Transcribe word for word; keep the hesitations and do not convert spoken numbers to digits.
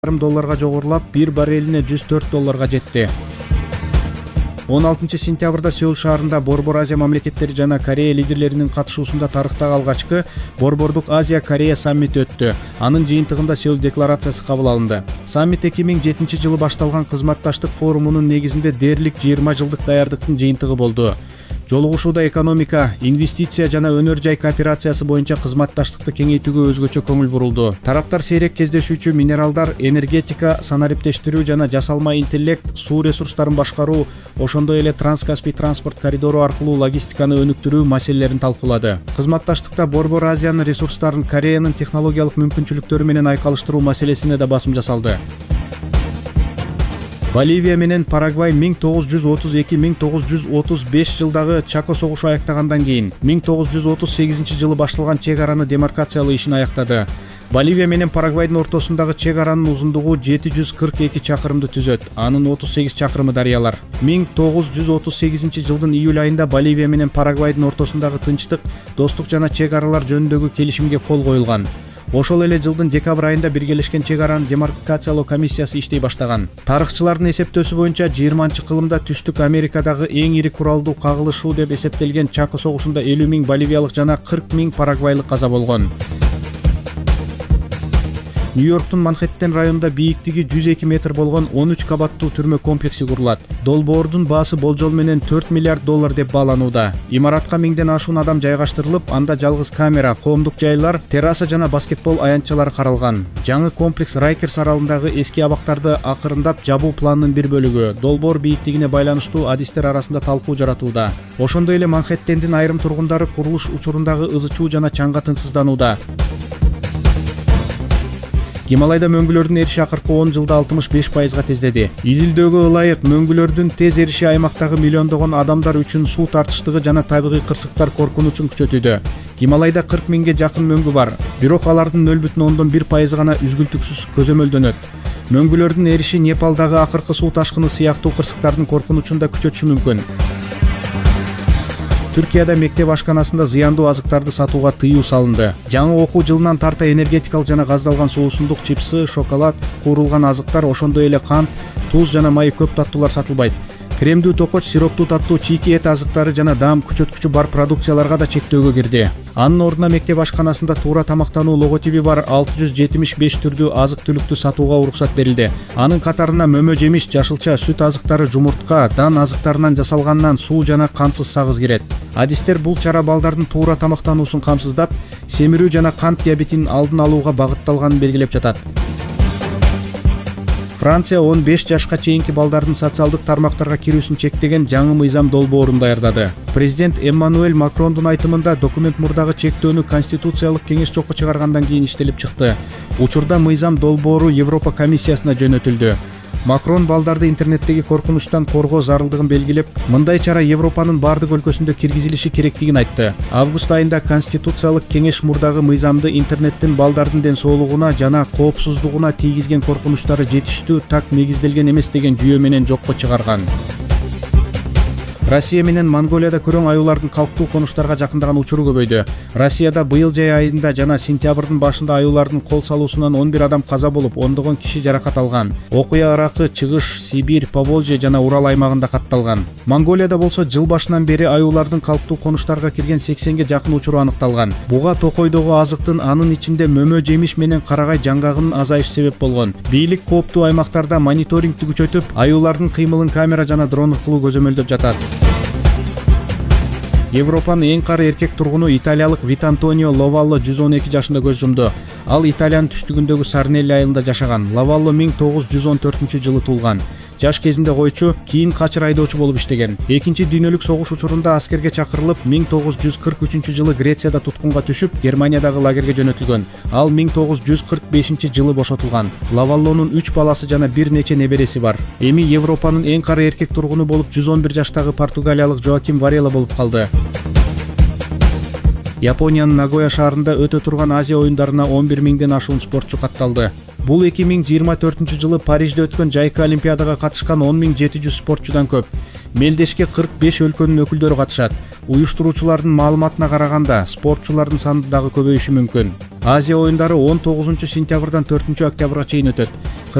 жарым долларга жогорулап, бир баррелине жүз төрт долларга жетти. он алтынчы сентябрда Сеул шаарында Борбор Азия мамлекеттери жана Корея лидерлеринин катышуусунда тарыхтагы алгачкы Борбордук Азия-Корея саммити өттү. Анын жыйынтыгында Сеул декларациясы кабыл алынды. Саммит эки миң жетинчи жылы башталган кызматташтык форумунун негизинде дээрлик жыйырма жылдык даярдыктын жыйынтыгы болду. Жолугушууда экономика, инвестиция жана өнөр жай кооперациясы боюнча кызматташтыкты кеңейтүүгө өзгөчө көңүл бурулду. Тараптар сейрек кездешүүчү минералдар, энергетика, санариптештирүү жана жасалма интеллект, суу ресурстарын башкаруу, ошондой эле Транскаспий транспорт коридору аркылуу логистиканы өнүктүрүү маселелерин талкуулады. Кызматташтыкта Борбор Азиянын ресурстарын Кореянын технологиялык мүмкүнчүлүктөрү менен айкалыштыруу маселесине да басым жасалды. Боливия менен Парагвай миң тогуз жүз отуз эки — миң тогуз жүз отуз беш жылдагы Чако согушу аяктагандан кийин миң тогуз жүз отуз сегизинчи жылы башталган чек араны демаркациялоо ишин аяктады. Боливия менен Парагвайдын ортосундагы чек аранын узундугу жети жүз кырк эки чакырымды түзөт. Анын отуз сегиз чакырымы дарыялар. миң тогуз жүз отуз сегизинчи жылдын июль айында Боливия менен Парагвайдын ортосундагы тынчтык, достук жана чек аралар жөнүндөгү келишимге кол коюлган. Ошол эле жылдын декабрь айында биргелешкен чек араны демаркациялоо комиссиясы иштей баштаган. Тарыхчылардын эсептөөсү боюнча жыйырманчы кылымда Түштүк Америкадагы эң ири куралдуу кагылышуу деп эсептелген Чако согушунда элүү миң боливиялык жана кырк миң парагвайлык каза болгон. Нью-Йорктун Манхэттен районунда бийиктиги жүз эки метр болгон он үч кабаттуу түрмө комплекси курулат. Долбоордун баасы болжол менен төрт миллиард доллар деп бааланууда. Имаратка миңден ашуун адам жайгаштырылып, анда жалгыз камера, коомдук жайлар, терраса жана баскетбол аянтчалары каралган. Жаңы комплекс Райкерс аралындагы эски абактарды акырындап жабуу планынын бир бөлүгү. Долбоор бийиктигине байланыштуу адистер арасында талкуу жаратууда. Ошондой эле Манхэттендин айрым тургундары курулуш учурундагы ызы чуу жана чаңга тынчсызданууда. Гималайда мөңгүлөрдүн эриши акыркы он жылда алтымыш беш пайызга тездеди. Изилдөөгө ылайык мөңгүлөрдүн тез эриши аймактагы миллиондогон адамдар үчүн суу тартыштыгы жана табигый кырсыктар коркунучун күчөтүүдө. Гималайда кырк миңге жакын мөңгү бар, бирок алардын нөл бүтүн ондон бир пайызы гана үзгүлтүксүз көзөмөлдөнөт. Мөңгүлөрдүн эриши Непалдагы акыркы суу ташкыны сыяктуу кырсыктардын коркунучун да күчөтүшү мүмкүн. Түркияда мектеп ашканасында зыяндуу азыктарды сатууга тыюу салынды. Жаңы окуу жылынан тарта энергетикалык жана газдалган суусундук, чипсы, шоколад, куурулган азыктар, ошондой эле кант, туз жана майы көп таттуулар сатылбайт. Кремдүү токоч, сироптуу таттуу, чийки эт азыктары жана даам күчөткүчү бар продукцияларга да чектөөгө кирди. Анын ордуна мектеп ашканасында туура тамактануу логотиби бар алты жүз жетимиш беш түрдүү азык-түлүктү сатууга уруксат берилди. Анын катарына мөмө жемиш, жашылча, сүт азыктары, жумуртка, дан азыктарынан жасалганынан суу жана кантсыз сагыз кирет. Адистер бул чара балдардын туура тамактануусун камсыздап, семирүү жана кант диабетинин алдын алууга багытталганын белгилеп жатат. Франция он беш жашка чейинки балдардын социалдык тармактарга кирүүсүн чектеген жаңы мыйзам долбоорун даярдады. Президент Эммануэль Макрондун айтымында документ мурдагы чектөөнү Конституциялык кеңеш жокко чыгаргандан кийин иштелип чыкты. Учурда мыйзам долбоору Европа комиссиясына жөнөтүлдү. Макрон балдарды интернеттеги коркунучтан коргоо зарылдыгын белгилеп, мындай чара Европанын бардык өлкөсүндө киргизилиши керектигин айтты. Август айында Конституциялык кеңеш мурдагы мыйзамды интернеттин балдардын ден соолугуна жана коопсуздугуна тийгизген коркунучтары жетиштүү, так негизделген эмес деген жүйө менен жокко чыгарган. Россия менен Монголияда көрөң аюулардын калктуу конуштарга жакындаган учуру көбөйдү. Россияда быйыл жай айында жана сентябрдын башында аюулардын кол салуусунан он бир адам каза болуп, ондогон киши жаракат алган. Окуя Иракы, Чыгыш, Сибирь, Поволжье жана Урал аймагында катталган. Монголияда болсо жыл башынан бери аюулардын калктуу конуштарга кирген сексенге жакын учуру аныкталган. Буга токойдогу азыктын, анын ичинде мөмө жемиш менен карагай жаңгагынын азайышы себеп болгон. Бийлик кооптуу аймактарда мониторингти күчөтүп, аюулардын кыймылын камера жана дрон аркылуу көзөмөлдөп жатат. Европанын эң кары эркек тургуну италиялык Витантонио Ловалло жүз он эки жашында көз жумду. Ал Италиянын түштүгүндөгү Сарнелли айылында жашаган. Ловалло миң тогуз жүз он төртүнчү жылы туулган. Жаш кезинде койчу, кийин качыр айдоочу болуп иштеген. Экинчи дүйнөлүк согуш учурунда аскерге чакырылып, миң тогуз жүз кырк үчүнчү жылы Грецияда туткунга түшүп, Германиядагы лагерге жөнөтүлгөн. Ал миң тогуз жүз кырк бешинчи жылы бошотулган. Ловаллонун үч баласы жана бир нече небереси бар. Эми Европанын эң кары эркек тургуну болуп жүз он бир жаштагы португалиялык Жоаким Варела болуп калды. Япониянын Нагоя шаарында өтө турган Азия оюндарына он бир миңден ашуун спортчу катталды. Бул эки миң жыйырма төртүнчү жылы Парижде өткөн жайкы олимпиадага катышкан он миң жети жүз спортчудан көп. Мелдешке кырк беш өлкөнүн өкүлдөрү катышат. Уюштуруучулардын маалыматына караганда, спортчулардын саны дагы көбөйүшү мүмкүн. Азия оюндары он тогузунчу сентябрдан төртүнчү октябрга чейин өтөт.